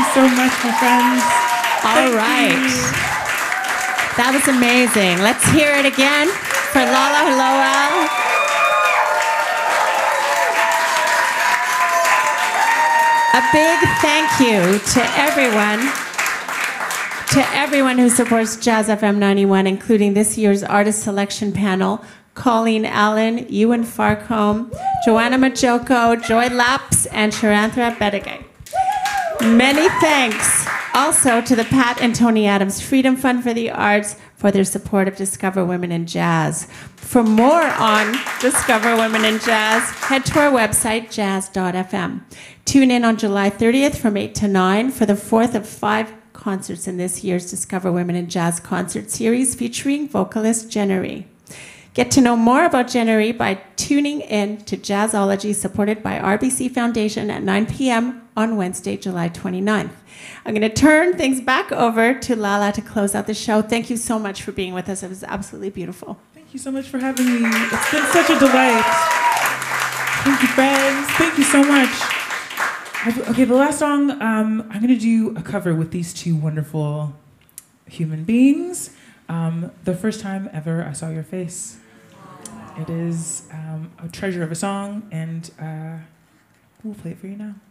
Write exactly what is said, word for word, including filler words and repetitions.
so much, my friends. All Thank right. you. That was amazing. Let's hear it again for Lala Lowell. A big thank you to everyone, to everyone who supports Jazz F M ninety-one, including this year's artist selection panel, Colleen Allen, Ewan Farcombe, Joanna Majoko, Joy Laps, and Sharanthra Bedigay. Many thanks also to the Pat and Tony Adams Freedom Fund for the Arts for their support of Discover Women in Jazz. For more on Discover Women in Jazz, head to our website, jazz dot f m. Tune in on July thirtieth from eight to nine for the fourth of five concerts in this year's Discover Women in Jazz concert series featuring vocalist Jennery. Get to know more about Jennery by tuning in to Jazzology, supported by R B C Foundation at nine p.m. on Wednesday, July twenty-ninth. I'm going to turn things back over to Lala to close out the show. Thank you so much for being with us. It was absolutely beautiful. Thank you so much for having me. It's been such a delight. Thank you, friends. Thank you so much. I've, okay, the last song, um, I'm going to do a cover with these two wonderful human beings. Um, the first time ever I saw your face. It is um, a treasure of a song, and uh, we'll play it for you now.